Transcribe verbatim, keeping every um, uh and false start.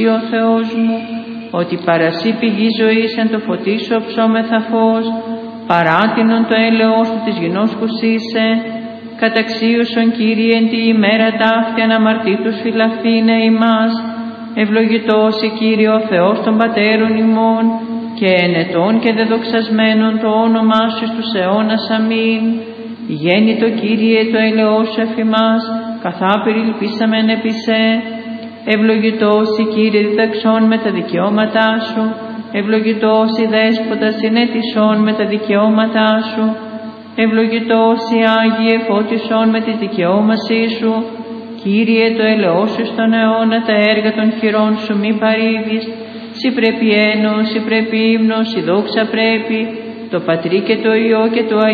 ο Θεός μου, ότι παρασύ πηγή ζωής εν το φωτίσου οψόμεθα φως, παράτηνον το έλεος του της γινώσκους είσαι, καταξίωσον Κύριε εν τη ημέρα ταύτη αναμαρτήτους φυλαχθήνε ημάς, ευλογητός η Κύριε ο Θεός των πατέρων ημών, και ενετών και δεδοξασμένων το όνομά σου στους αιώνας αμήν. Γέννητο Κύριε το έλεος σου εφ' ημάς, καθάπερ ελπίσαμεν επί σε. Ευλογητός η Κύριε διδαξών με τα δικαιώματά σου, ευλογητός η Δέσποτα συνέτησον με τα δικαιώματά σου, ευλογητός η Άγιε φώτισον με τη δικαιώμασή σου. Κύριε το έλεος σου στον αιώνα τα έργα των χειρών σου μη παρήδεις, σοι πρέπει ένος, σοι πρέπει ύμνος, σοι δόξα πρέπει, το Πατρί και το Υιό και το Αγίο